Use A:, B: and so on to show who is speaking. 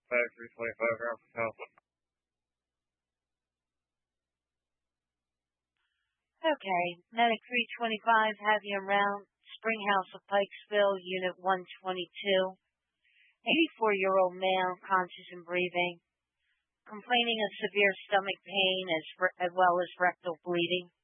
A: Factory 25 grams of calcium.
B: Okay, Medic 325, have you around Springhouse of Pikesville, Unit 122. 84-year-old male, conscious and breathing, complaining of severe stomach pain as well as rectal bleeding.